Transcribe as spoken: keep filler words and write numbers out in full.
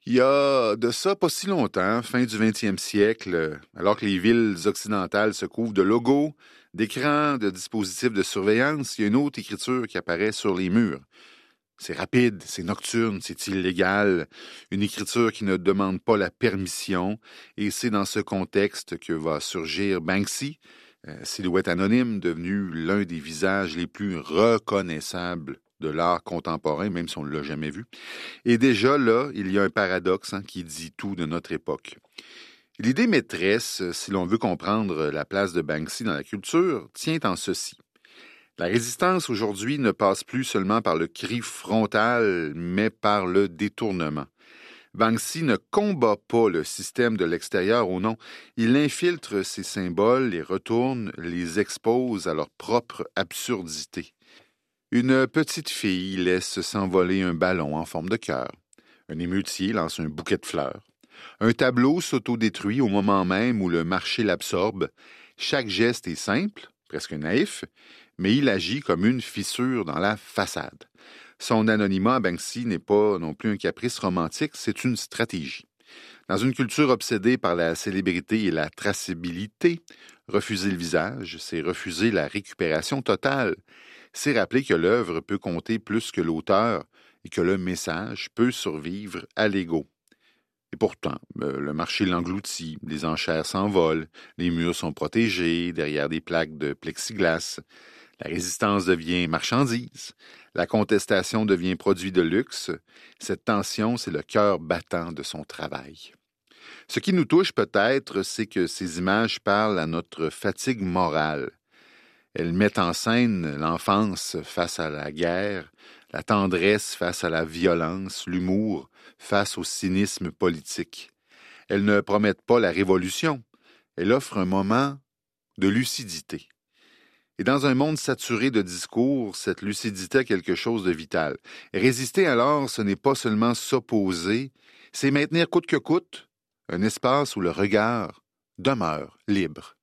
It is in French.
Il y a de ça pas si longtemps, fin du vingtième siècle, alors que les villes occidentales se couvrent de logos, d'écrans, de dispositifs de surveillance, il y a une autre écriture qui apparaît sur les murs. C'est rapide, c'est nocturne, c'est illégal, une écriture qui ne demande pas la permission, et c'est dans ce contexte que va surgir Banksy, euh, silhouette anonyme devenue l'un des visages les plus reconnaissables de l'art contemporain, même si on ne l'a jamais vu. Et déjà là, il y a un paradoxe hein, qui dit tout de notre époque. L'idée maîtresse, si l'on veut comprendre la place de Banksy dans la culture, tient en ceci. La résistance aujourd'hui ne passe plus seulement par le cri frontal, mais par le détournement. Banksy ne combat pas le système de l'extérieur au non. Il infiltre ces symboles, les retourne, les expose à leur propre absurdité. Une petite fille laisse s'envoler un ballon en forme de cœur. Un émeutier lance un bouquet de fleurs. Un tableau s'autodétruit au moment même où le marché l'absorbe. Chaque geste est simple, presque naïf, mais il agit comme une fissure dans la façade. Son anonymat à Banksy n'est pas non plus un caprice romantique, c'est une stratégie. Dans une culture obsédée par la célébrité et la traçabilité, refuser le visage, c'est refuser la récupération totale. C'est rappeler que l'œuvre peut compter plus que l'auteur et que le message peut survivre à l'ego. Et pourtant, le marché l'engloutit, les enchères s'envolent, les murs sont protégés derrière des plaques de plexiglas. La résistance devient marchandise, la contestation devient produit de luxe. Cette tension, c'est le cœur battant de son travail. Ce qui nous touche peut-être, c'est que ces images parlent à notre fatigue morale. Elles mettent en scène l'enfance face à la guerre, la tendresse face à la violence, l'humour face au cynisme politique. Elles ne promettent pas la révolution, elles offrent un moment de lucidité. Et dans un monde saturé de discours, cette lucidité a quelque chose de vital. Résister alors, ce n'est pas seulement s'opposer, c'est maintenir coûte que coûte un espace où le regard demeure libre.